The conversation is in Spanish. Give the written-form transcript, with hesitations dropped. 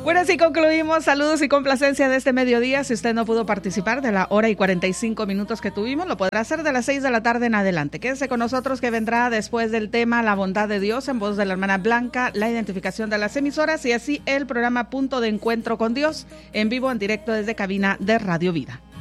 Bueno, así concluimos. Saludos y complacencia de este mediodía. Si usted no pudo participar de la hora y 45 minutos que tuvimos, lo podrá hacer de las 6 de la tarde en adelante. Quédese con nosotros, que vendrá después del tema La bondad de Dios, en voz de la hermana Blanca, la identificación de las emisoras y así el programa Punto de Encuentro con Dios, en vivo, en directo desde cabina de Radio Vida.